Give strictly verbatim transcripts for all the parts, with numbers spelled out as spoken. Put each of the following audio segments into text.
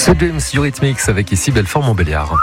C'est James Eurythmics avec ici Belfort-Montbéliard.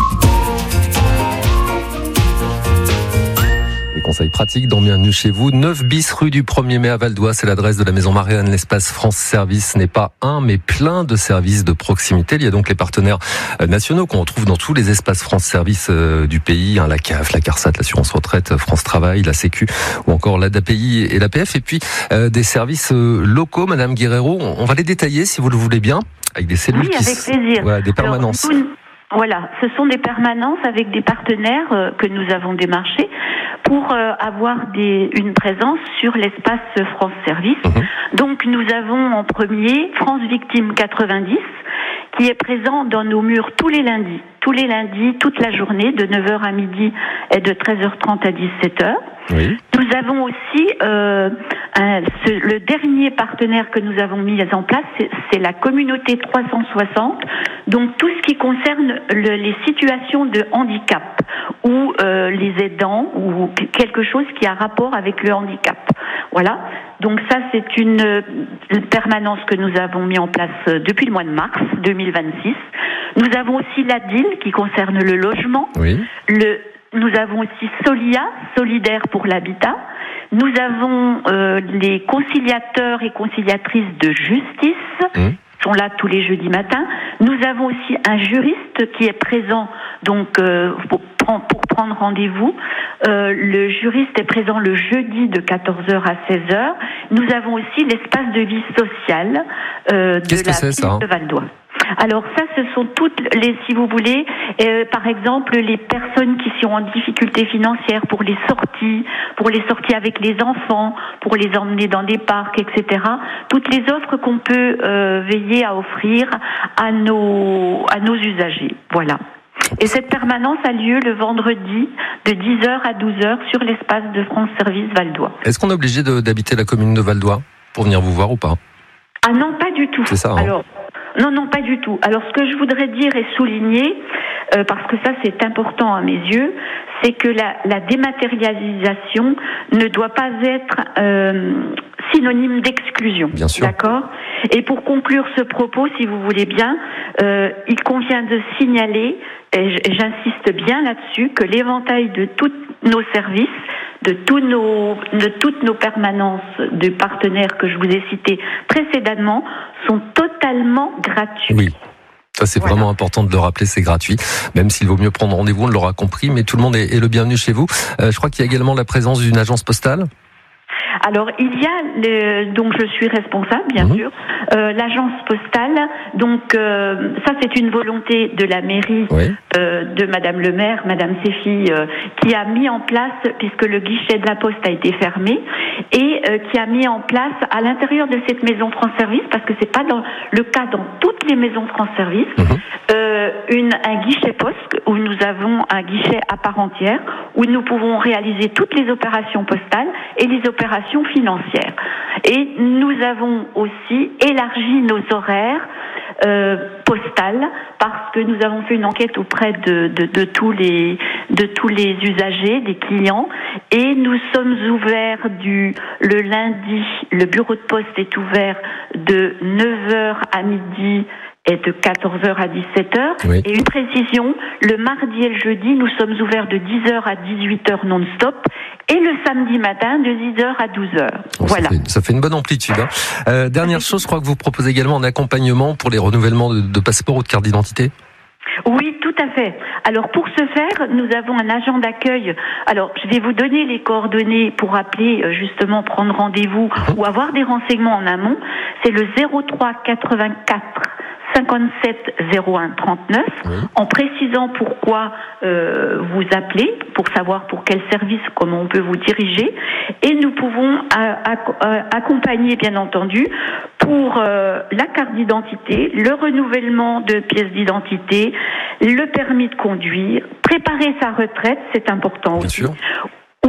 Les conseils pratiques dans Bienvenue chez vous. neuf bis rue du premier mai à Val-d'Oise, c'est l'adresse de la maison Marianne. L'espace France Service n'est pas un, mais plein de services de proximité. Il y a donc les partenaires nationaux qu'on retrouve dans tous les espaces France Service du pays, hein, la C A F, la CARSAT, l'assurance retraite, France Travail, la Sécu ou encore l'A D A P I et l'A P F. Et puis euh, des services euh, locaux, Madame Guerrero. On va les détailler si vous le voulez bien, avec des cellules oui, qui avec plaisir. Voilà, des permanences. Alors, voilà, ce sont des permanences avec des partenaires euh, que nous avons démarchés pour euh, avoir des, une présence sur l'espace France Service. Mmh. Donc nous avons en premier France Victime quatre-vingt-dix qui est présent dans nos murs tous les lundis. Tous les lundis, toute la journée, de neuf heures à midi et de treize heures trente à dix-sept heures. Oui. Nous avons aussi euh, un, ce, le dernier partenaire que nous avons mis en place, c'est, c'est la communauté trois cent soixante. Donc tout ce qui concerne le, les situations de handicap ou euh, les aidants ou quelque chose qui a rapport avec le handicap. Voilà. Donc ça, c'est une, une permanence que nous avons mis en place depuis le mois de mars deux mille vingt-six. Nous avons aussi l'A D I L qui concerne le logement. Oui. Le, nous avons aussi Solia, Solidaire pour l'habitat. Nous avons euh, les conciliateurs et conciliatrices de justice. Mmh. Sont là tous les jeudis matins. Nous avons aussi un juriste qui est présent donc euh, pour, pour prendre rendez-vous. Euh, le juriste est présent le jeudi de quatorze heures à seize heures. Nous avons aussi l'espace de vie sociale euh, de Qu'est-ce la que c'est, ville ça de Val-d'Oise. Alors ça, ce sont toutes les, si vous voulez, euh, par exemple, les personnes qui sont en difficulté financière pour les sorties, pour les sorties avec les enfants, pour les emmener dans des parcs, et cetera. Toutes les offres qu'on peut euh, veiller à offrir à nos à nos usagers. Voilà. Et cette permanence a lieu le vendredi de dix heures à douze heures sur l'espace de France Service Val-d'Oise. Est-ce qu'on est obligé de, d'habiter la commune de Val-d'Oise pour venir vous voir ou pas ? Ah non, pas du tout. C'est ça, hein. Alors, non, non, pas du tout. Alors, ce que je voudrais dire et souligner, euh, parce que ça, c'est important à mes yeux, c'est que la, la dématérialisation ne doit pas être euh, synonyme d'exclusion. Bien sûr. D'accord ? Et pour conclure ce propos, si vous voulez bien, euh, il convient de signaler, et j'insiste bien là-dessus, que l'éventail de tous nos services, de tous nos, de toutes nos permanences de partenaires que je vous ai cités précédemment, sont totalement gratuits. Oui. Ça, c'est voilà. Vraiment important de le rappeler, c'est gratuit. Même s'il vaut mieux prendre rendez-vous, on l'aura compris, mais tout le monde est, est le bienvenu chez vous. Euh, je crois qu'il y a également la présence d'une agence postale. Alors, il y a, le, donc je suis responsable, bien mmh. sûr, euh, l'agence postale. Donc, euh, ça, c'est une volonté de la mairie, oui. euh, de Madame le maire, Madame Séfi, euh, qui a mis en place, puisque le guichet de la Poste a été fermé, et euh, qui a mis en place à l'intérieur de cette maison France Service, parce que c'est pas dans le cas dans toutes les maisons France Service, mmh. euh, une, un guichet Poste où nous avons un guichet à part entière, où nous pouvons réaliser toutes les opérations postales et les opérations financières. Et nous avons aussi élargi nos horaires euh, postales parce que nous avons fait une enquête auprès de, de, de tous les de tous les usagers, des clients, et nous sommes ouverts du le lundi. Le bureau de poste est ouvert de neuf heures à midi et de quatorze heures à dix-sept heures. Oui. Et une précision, le mardi et le jeudi, nous sommes ouverts de dix heures à dix-huit heures non-stop et le samedi matin de dix heures à douze heures. Bon, voilà. Ça fait, ça fait une bonne amplitude. Hein. Euh, dernière chose, je crois que vous proposez également un accompagnement pour les renouvellements de, de passeport ou de carte d'identité. Oui, tout à fait. Alors, pour ce faire, nous avons un agent d'accueil. Alors, je vais vous donner les coordonnées pour appeler, justement, prendre rendez-vous mmh. ou avoir des renseignements en amont. C'est le zéro trois quatre-vingt-quatre cinquante-sept zéro un trente-neuf, oui. en précisant pourquoi euh, vous appelez, pour savoir pour quel service, comment on peut vous diriger, et nous pouvons à, à, à, accompagner, bien entendu, pour euh, la carte d'identité, le renouvellement de pièces d'identité, le permis de conduire, préparer sa retraite, c'est important bien aussi. Sûr. Ou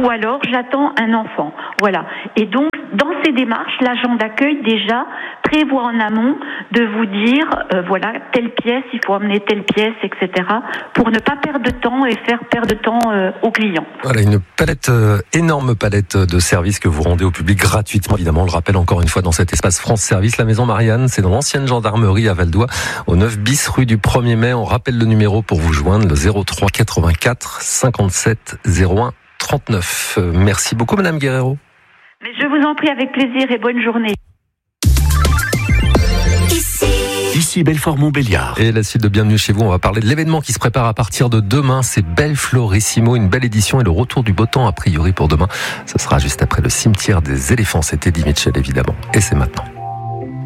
ou alors j'attends un enfant. Voilà. Et donc, dans ces démarches, l'agent d'accueil déjà prévoit en amont de vous dire, euh, voilà, telle pièce, il faut emmener telle pièce, et cetera, pour ne pas perdre de temps et faire perdre de temps euh, aux clients. Voilà, une palette, euh, énorme palette de services que vous rendez au public gratuitement. Évidemment, on le rappelle encore une fois dans cet espace France Service. La Maison Marianne, c'est dans l'ancienne gendarmerie à Val-d'Oie, au neuf bis rue du premier mai. On rappelle le numéro pour vous joindre, le zéro trois quatre-vingt-quatre cinquante-sept zéro un trente-neuf. Euh, merci beaucoup, Madame Guerrero. Mais je vous en prie, avec plaisir et bonne journée. Ici Belfort-Montbéliard. Et la suite de Bienvenue chez vous, on va parler de l'événement qui se prépare à partir de demain. C'est Belflorissimo, une belle édition et le retour du beau temps a priori pour demain. Ce sera juste après le cimetière des éléphants. C'était Eddie Mitchell évidemment. Et c'est maintenant.